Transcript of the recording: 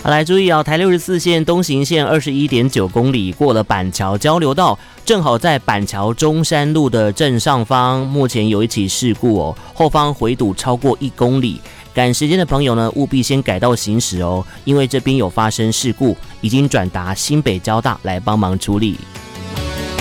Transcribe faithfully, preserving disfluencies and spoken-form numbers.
好，来注意啊，台六十四线东行线二十一点九公里过了板桥交流道，正好在板桥中山路的正上方，目前有一起事故哦，后方回堵超过一公里。赶时间的朋友呢，务必先改道行驶哦，因为这边有发生事故，已经转达新北交大来帮忙处理。